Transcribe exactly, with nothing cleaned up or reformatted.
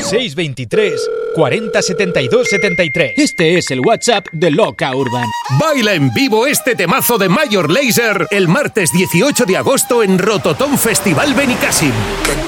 seis veintitrés cuarenta setenta y dos setenta y tres. Este es el WhatsApp de Loca Urban. Baila en vivo este temazo de Major Lazer el martes dieciocho de agosto en Rototom Festival Benicàssim.